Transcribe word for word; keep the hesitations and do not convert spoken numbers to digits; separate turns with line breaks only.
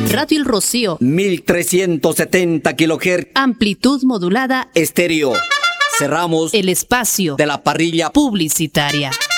Radio El Rocío,
mil trescientos setenta kilohertz,
amplitud modulada,
estéreo. Cerramos
el espacio
de la parrilla
publicitaria.